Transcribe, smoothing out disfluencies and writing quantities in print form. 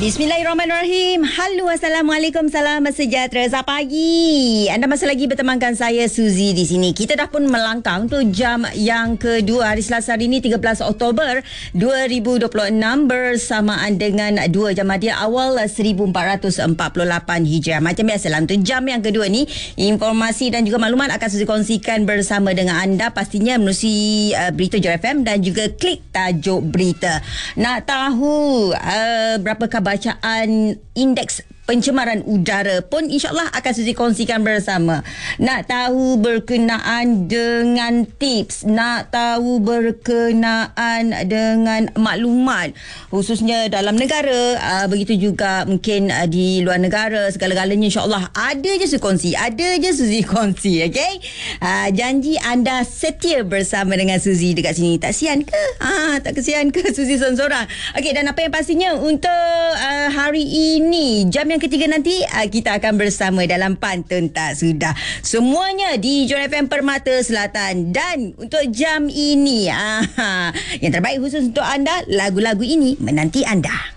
Bismillahirrahmanirrahim. Halo, Assalamualaikum, salam sejahtera. Selamat pagi. Anda masih lagi bertemankan saya, Suzy, di sini. Kita dah pun melangkah untuk jam yang kedua hari Selasa hari ini, 13 Oktober 2026, bersamaan dengan 2 Jamadiyah awal 1448 Hijrah. Macam biasalah, untuk jam yang kedua ni, informasi dan juga maklumat akan Suzy kongsikan bersama dengan anda, pastinya menerusi berita Johor FM dan juga klik tajuk berita. Nak tahu berapakah bacaan indeks pencemaran udara pun insyaAllah akan Suzy kongsikan bersama. Nak tahu berkenaan dengan tips, nak tahu berkenaan dengan maklumat khususnya dalam negara, begitu juga mungkin di luar negara, segala-galanya insyaAllah ada je Suzy kongsi, okay? Janji anda setia bersama dengan Suzy dekat sini. Tak kesian ke? Tak kesian ke Suzy sorang-sorang? Okay, dan apa yang pastinya untuk hari ini, jam yang ketiga nanti, kita akan bersama dalam Pantun Tak Sudah. Semuanya di Johor FM Permata Selatan. Dan untuk jam ini, yang terbaik khusus untuk anda, lagu-lagu ini menanti anda.